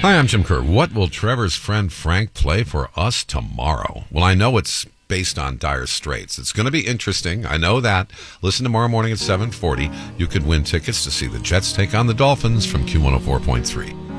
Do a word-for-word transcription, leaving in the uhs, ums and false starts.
Hi, I'm Jim Kerr. What will Trevor's friend Frank play for us tomorrow? Well, I know it's based on Dire Straits. It's going to be interesting. I know that. Listen tomorrow morning at seven forty. You could win tickets to see the Jets take on the Dolphins from Q one oh four point three.